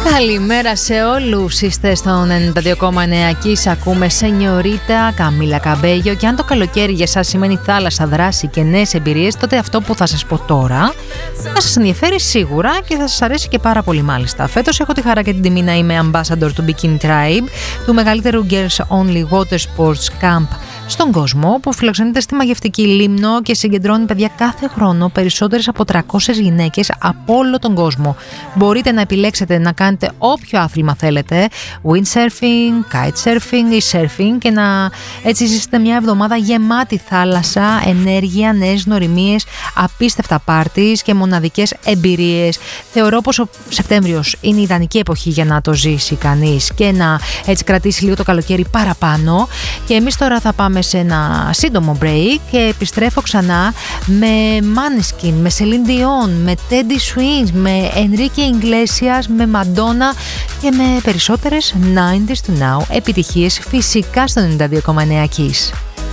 Καλημέρα σε όλους. Είστε στον 92,9 Kiss. Ακούμε Σενιωρίτα, Καμίλα Καμπέγιο. Και αν το καλοκαίρι για σας σημαίνει θάλασσα, δράση και νέες εμπειρίες, τότε αυτό που θα σας πω τώρα θα σας ενδιαφέρει σίγουρα και θα σας αρέσει και πάρα πολύ μάλιστα. Φέτος έχω τη χαρά και την τιμή να είμαι ambassador του Bikini Tribe, του μεγαλύτερου Girls Only Water Sports Camp στον κόσμο, που φιλοξενείται στη μαγευτική Λίμνο και συγκεντρώνει παιδιά κάθε χρόνο περισσότερες από 300 γυναίκες από όλο τον κόσμο. Μπορείτε να επιλέξετε να κάνετε όποιο άθλημα θέλετε, windsurfing, kitesurfing ή surfing, και να έτσι ζήσετε μια εβδομάδα γεμάτη θάλασσα, ενέργεια, νέες γνωριμίες, απίστευτα πάρτις και μοναδικές εμπειρίες. Θεωρώ πως ο Σεπτέμβριος είναι η ιδανική εποχή για να το ζήσει κανείς και να έτσι κρατήσει λίγο το καλοκαίρι παραπάνω. Και εμείς τώρα θα πάμε σε ένα σύντομο break και επιστρέφω ξανά με Måneskin, με Celine Dion, με Teddy Swims, με Enrique Iglesias, με Madonna και με περισσότερες 90s to now επιτυχίες, φυσικά στο 92,9 Kiss.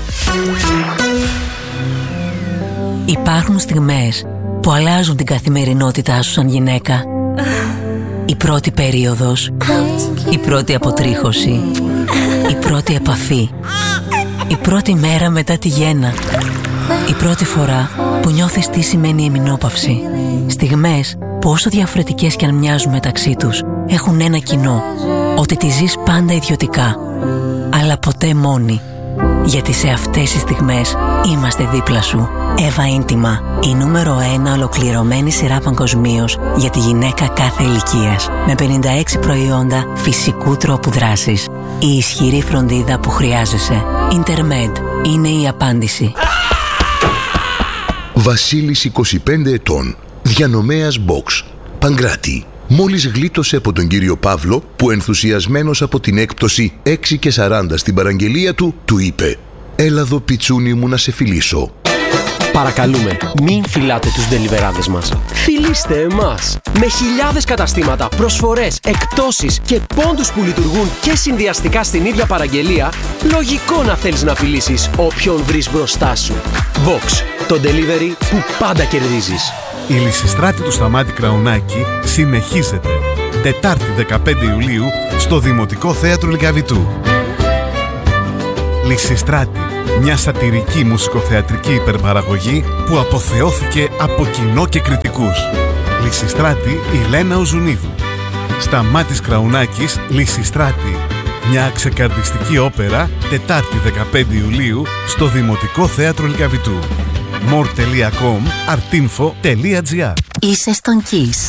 Υπάρχουν στιγμές που αλλάζουν την καθημερινότητά σου σαν γυναίκα. Η πρώτη περίοδος, η πρώτη αποτρίχωση, η πρώτη επαφή, η πρώτη μέρα μετά τη γέννα, η πρώτη φορά που νιώθεις τι σημαίνει εμεινόπαυση. Στιγμές που όσο διαφορετικές κι αν μοιάζουν μεταξύ τους, έχουν ένα κοινό, ότι τη ζεις πάντα ιδιωτικά, αλλά ποτέ μόνη. Γιατί σε αυτές τις στιγμές είμαστε δίπλα σου. Εύα Ίντιμα, η νούμερο 1 ολοκληρωμένη σειρά παγκοσμίως για τη γυναίκα κάθε ηλικίας, με 56 προϊόντα φυσικού τρόπου δράσης. Η ισχυρή φροντίδα που χρειάζεσαι. Intermed είναι η απάντηση. Βασίλης, 25 ετών, διανομέας box, Παγκράτη. Μόλις γλίτωσε από τον κύριο Παύλο, που ενθουσιασμένος από την έκπτωση 6 και 40 στην παραγγελία του, του είπε: «Έλα εδώ πιτσούνι μου να σε φιλήσω». Παρακαλούμε, μην φυλάτε τους ντελιβεράδες μας. Φιλήστε εμάς! Με χιλιάδες καταστήματα, προσφορές, εκπτώσεις και πόντους που λειτουργούν και συνδυαστικά στην ίδια παραγγελία, λογικό να θέλεις να φιλήσεις όποιον βρεις μπροστά σου. Box, το delivery που πάντα κερδίζεις. Η Λυσιστράτη του Σταμάτη Κραουνάκη συνεχίζεται. Τετάρτη 15 Ιουλίου στο Δημοτικό Θέατρο Λυκαβητού. Λυσιστράτη, μια σατιρική μουσικοθεατρική υπερπαραγωγή που αποθεώθηκε από κοινό και κριτικούς. Λυσιστράτη η Λένα Οζουνίδου. Σταμάτης Κραουνάκης, Λυσιστράτη. Μια ξεκαρδιστική όπερα, Τετάρτη 15 Ιουλίου στο Δημοτικό Θέατρο Λυκαβητού. more.com, artinfo.gr. Είσαι στον Kiss.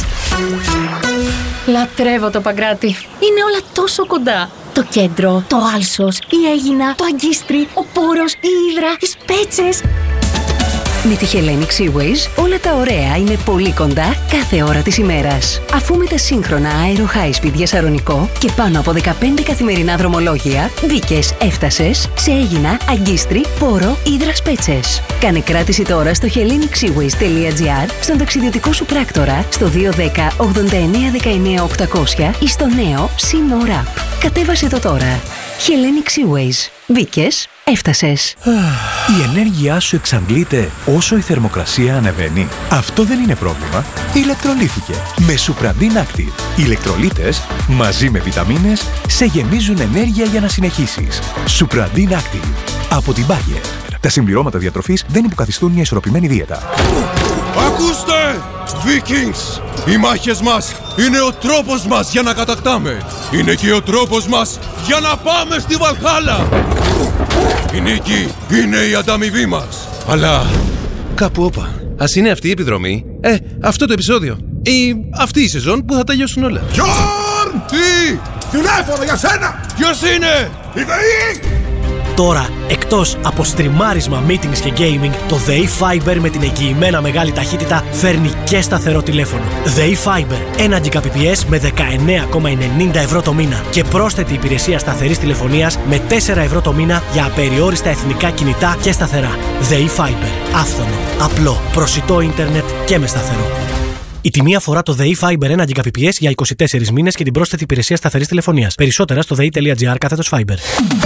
Λατρεύω το Παγκράτη. Είναι όλα τόσο κοντά. Το κέντρο, το Άλσος, η Αίγινα, το Αγκίστρι, ο Πόρος, η Ύδρα, οι Σπέτσες. Με τη Hellenic Seaways όλα τα ωραία είναι πολύ κοντά κάθε ώρα της ημέρας. Αφού με τα σύγχρονα Aero High Speed για Σαρονικό και πάνω από 15 καθημερινά δρομολόγια, μπήκες, έφτασες σε Αίγινα, Αγκίστρι, Πόρο, Ύδρα, Σπέτσες. Κάνε κράτηση τώρα στο hellenicseaways.gr, στον ταξιδιωτικό σου πράκτορα, στο 210 89 19 800 ή στο νέο Σύνορα. Κατέβασε το τώρα. Hellenic Seaways. Μπήκες, έφτασες. Η ενέργειά σου εξαντλείται όσο η θερμοκρασία ανεβαίνει. Αυτό δεν είναι πρόβλημα. Ηλεκτρολύθηκε με Supradin Active. Οι ηλεκτρολίτες μαζί με βιταμίνες σε γεμίζουν ενέργεια για να συνεχίσεις. Supradin Active από την Bayer. Τα συμπληρώματα διατροφής δεν υποκαθιστούν μια ισορροπημένη δίαιτα. Ακούστε! Vikings! Οι μάχες μας είναι ο τρόπος μας για να κατακτάμε. Είναι και ο τρόπος μας για να πάμε στη Βαλχάλα. Η νίκη είναι η ανταμοιβή μας. Αλλά κάπου όπα. Ας είναι αυτή η επιδρομή, αυτό το επεισόδιο ή αυτή η σεζόν που θα τελειώσουν όλα. Γιόρν! Τι! Τηλέφωνο για σένα! Ποιος είναι? Η ΔΕΗ! Τώρα, εκτός από στριμάρισμα, meetings και gaming, το ΔΕΗ Fiber με την εγγυημένα μεγάλη ταχύτητα φέρνει και σταθερό τηλέφωνο. ΔΕΗ Fiber, 1 Gbps με 19,90 ευρώ το μήνα και πρόσθετη υπηρεσία σταθερής τηλεφωνίας με 4 ευρώ το μήνα για απεριόριστα εθνικά κινητά και σταθερά. ΔΕΗ Fiber, άφθονο, απλό, προσιτό ίντερνετ και με σταθερό. Η τιμή αφορά το ΔΕΗ Fiber 1 Gbps για 24 μήνες και την πρόσθετη υπηρεσία σταθερής τηλεφωνίας. Περισσότερα στο dei.gr/Fiber.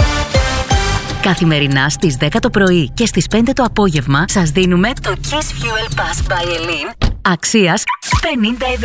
Καθημερινά στις 10 το πρωί και στις 5 το απόγευμα σας δίνουμε το Kiss Fuel Pass by Elin αξίας 50 ευρώ.